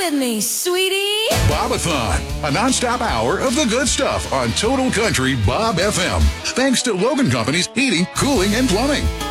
Sydney, sweetie. Bobathon, a nonstop hour of the good stuff on Total Country Bob FM. Thanks to Logan Companies Heating, Cooling, and Plumbing.